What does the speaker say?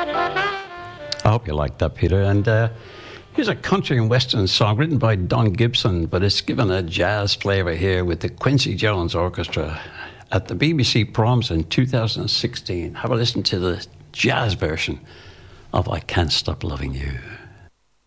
I hope you liked that, Peter. And here's a country and western song written by Don Gibson, but it's given a jazz flavour here with the Quincy Jones Orchestra at the BBC Proms in 2016. Have a listen to the jazz version of I Can't Stop Loving You.